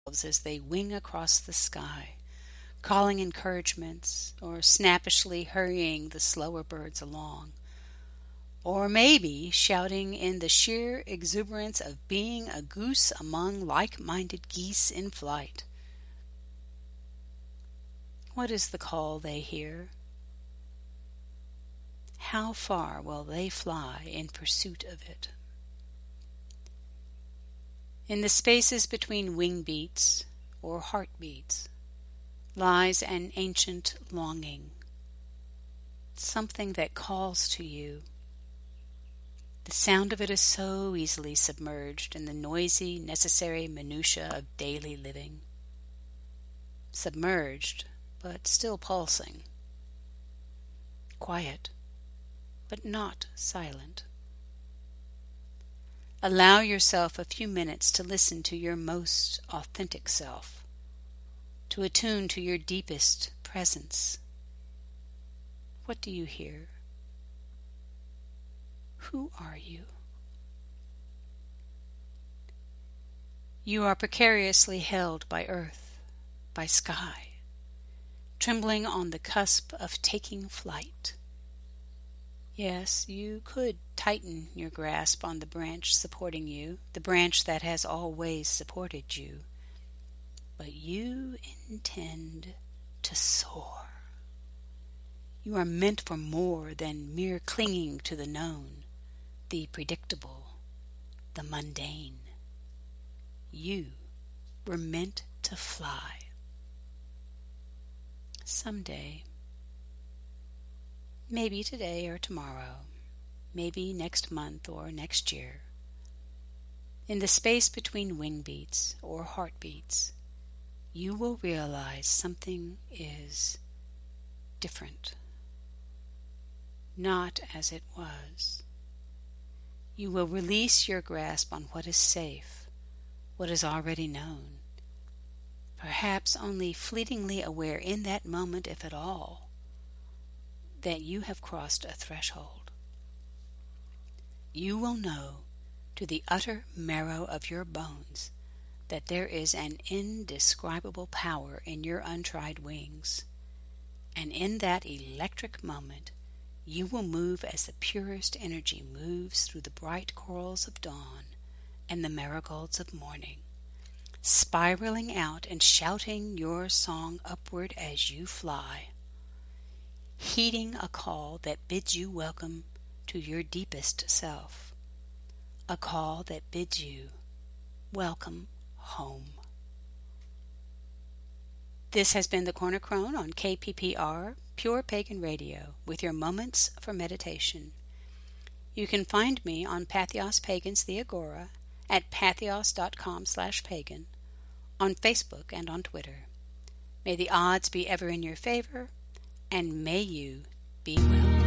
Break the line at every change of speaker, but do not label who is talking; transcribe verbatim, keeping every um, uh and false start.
as they wing across the sky, calling encouragements or snappishly hurrying the slower birds along, or maybe shouting in the sheer exuberance of being a goose among like-minded geese in flight. What is the call they hear? How far will they fly in pursuit of it? In the spaces between wing beats or heartbeats lies an ancient longing, something that calls to you. The sound of it is so easily submerged in the noisy, necessary minutiae of daily living. Submerged, but still pulsing. Quiet, but not silent. Allow yourself a few minutes to listen to your most authentic self, to attune to your deepest presence. What do you hear? Who are you? You are precariously held by earth, by sky, trembling on the cusp of taking flight. Yes, you could tighten your grasp on the branch supporting you, the branch that has always supported you, but you intend to soar. You are meant for more than mere clinging to the known, the predictable, the mundane. You were meant to fly. Someday, maybe today or tomorrow, maybe next month or next year, in the space between wing beats or heartbeats, you will realize something is different, not as it was. You will release your grasp on what is safe, what is already known, perhaps only fleetingly aware in that moment, if at all, that you have crossed a threshold. You will know to the utter marrow of your bones that there is an indescribable power in your untried wings, and in that electric moment you will move as the purest energy moves through the bright corals of dawn and the marigolds of morning, spiraling out and shouting your song upward as you fly, heeding a call that bids you welcome to your deepest self, a call that bids you welcome home. This has been the Corner Crone on K P P R, Pure Pagan Radio, with your moments for meditation. You can find me on Patheos Pagans the Agora at patheos.com slash pagan, on Facebook and on Twitter. May the odds be ever in your favor, and may you be well.